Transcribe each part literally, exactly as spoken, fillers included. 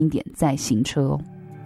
一点再行车哦。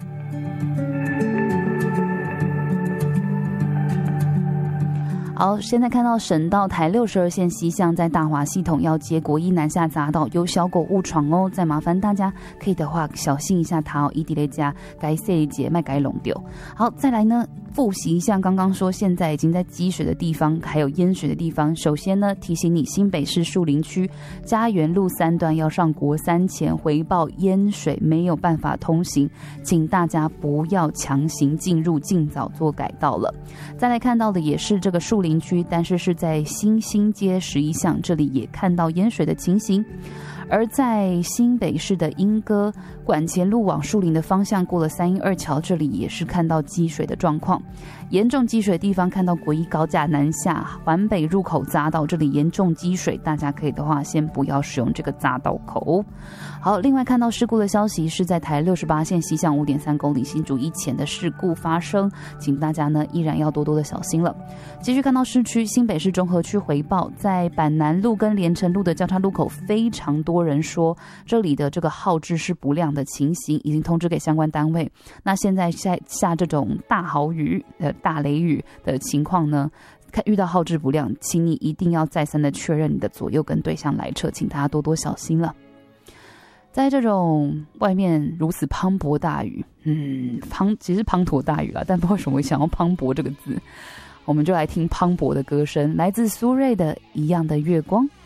好，现在看到省道台六十二线西向在大华系统要接国一南下匝道，有小狗误闯哦，再麻烦大家可以的话小心一下它哦，一地雷家该塞节卖该弄丢。好，再来呢，复习一下刚刚说现在已经在积水的地方，还有淹水的地方。首先呢，提醒你新北市树林区嘉园路三段要上国三前回报淹水，没有办法通行，请大家不要强行进入，尽早做改道了。再来看到的也是这个树林区，但是是在新兴街十一巷，这里也看到淹水的情形。而在新北市的莺歌管前路往树林的方向，过了三鶯二桥，这里也是看到积水的状况。严重积水的地方看到国一高架南下环北入口匝道，这里严重积水，大家可以的话先不要使用这个匝道口。好，另外看到事故的消息是在台六十八线西向五点三公里新竹一前的事故发生，请大家呢依然要多多的小心了。继续看到市区新北市中和区回报，在板南路跟连城路的交叉路口，非常多人说这里的这个号志是不亮的情形，已经通知给相关单位。那现在下下这种大豪雨的大雷雨的情况呢，看遇到号志不亮，请你一定要再三的确认你的左右跟对向来车，请大家多多小心了。在这种外面如此磅礴大雨，嗯，滂其实滂沱大雨啦，但不知道为什么会想要磅礴这个字，我们就来听磅礴的歌声，来自苏芮的《一样的月光》。